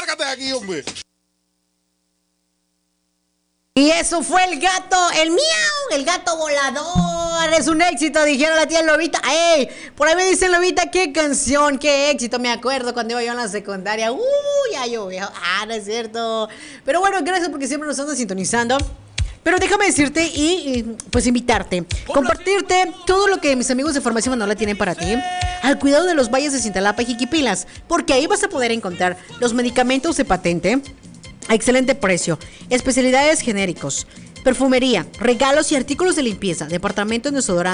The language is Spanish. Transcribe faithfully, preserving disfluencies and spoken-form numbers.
sácate de aquí, hombre. Y eso fue el gato, el miau, el gato volador. Es un éxito, dijeron la tía Lobita. ¡Ey! Por ahí me dicen, Lobita, qué canción, qué éxito. Me acuerdo cuando iba yo en la secundaria. ¡Uy! Ya llovió. Ah, no es cierto. Pero bueno, gracias porque siempre nos andan sintonizando. Pero déjame decirte y, y pues invitarte, compartirte todo lo que mis amigos de Formación Manola tienen para ti al cuidado de los valles de Cintalapa y Jiquipilas, porque ahí vas a poder encontrar los medicamentos de patente a excelente precio, especialidades genéricos, perfumería, regalos y artículos de limpieza, departamento en desodorante.